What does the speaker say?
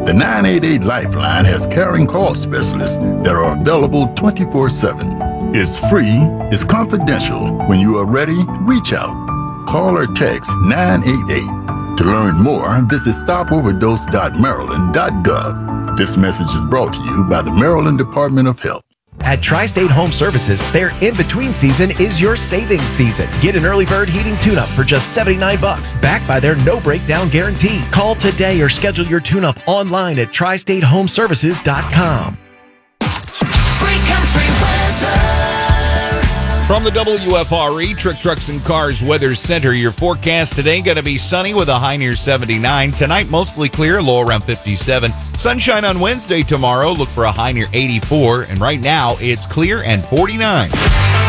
The 988 Lifeline has caring call specialists that are available 24/7. It's free, it's confidential. When you are ready, reach out. Call or text 988. To learn more, visit stopoverdose.maryland.gov. This message is brought to you by the Maryland Department of Health. At Tri-State Home Services, their in-between season is your savings season. Get an early bird heating tune-up for just $79, backed by their no-breakdown guarantee. Call today or schedule your tune-up online at tristatehomeservices.com. Free country weather. From the WFRE Trick Trucks and Cars Weather Center, your forecast today going to be sunny with a high near 79. Tonight, mostly clear, low around 57. Sunshine on Wednesday tomorrow, look for a high near 84. And right now, it's clear and 49.